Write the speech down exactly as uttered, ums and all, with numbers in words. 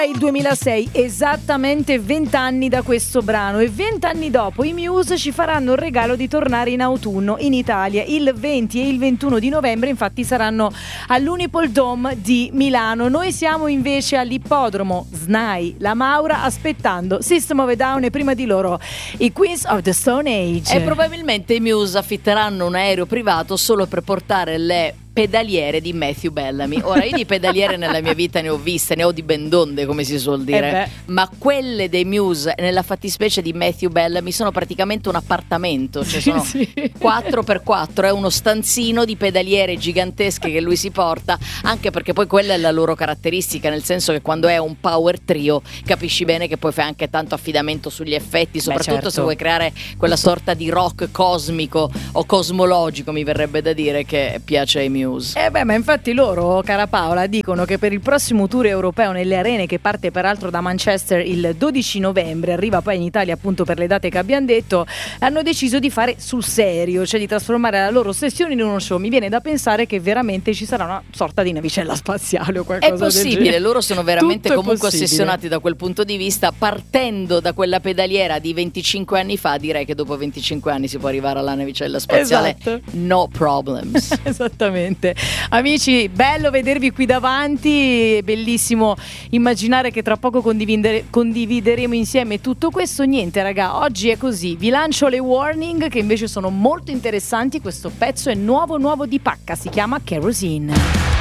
Il duemilasei, esattamente vent'anni da questo brano, e vent'anni dopo i Muse ci faranno il regalo di tornare in autunno in Italia. Il venti e il ventuno di novembre infatti saranno all'Unipol Dome di Milano. Noi siamo invece all'ippodromo S N A I La Maura aspettando System of a Down e prima di loro i Queens of the Stone Age. E probabilmente i Muse affitteranno un aereo privato solo per portare le pedaliere di Matthew Bellamy. Ora, io di pedaliere nella mia vita ne ho viste, ne ho di bendonde, come si suol dire, eh ma quelle dei Muse, nella fattispecie di Matthew Bellamy, sono praticamente un appartamento, cioè sono sì. quattro per quattro, è uno stanzino di pedaliere gigantesche che lui si porta, anche perché poi quella è la loro caratteristica, nel senso che quando è un power trio capisci bene che poi fai anche tanto affidamento sugli effetti, soprattutto Beh, certo. se vuoi creare quella sorta di rock cosmico o cosmologico, mi verrebbe da dire, che piace ai Muse. Eh beh, ma infatti loro, cara Paola, dicono che per il prossimo tour europeo nelle arene, che parte peraltro da Manchester il dodici novembre, arriva poi in Italia appunto per le date che abbiamo detto, hanno deciso di fare sul serio, cioè di trasformare la loro sessione in uno show. Mi viene da pensare che veramente ci sarà una sorta di navicella spaziale o qualcosa è del possibile, genere. loro sono veramente Tutto è comunque possibile. ossessionati da quel punto di vista, partendo da quella pedaliera di venticinque anni fa. Direi che dopo venticinque anni si può arrivare alla navicella spaziale, Esatto. no problems. Esattamente. Amici, bello vedervi qui davanti, è bellissimo immaginare che tra poco condividere, condivideremo insieme tutto questo. Niente raga, oggi è così, vi lancio le warning che invece sono molto interessanti. Questo pezzo è nuovo nuovo di Pacca, si chiama Kerosene.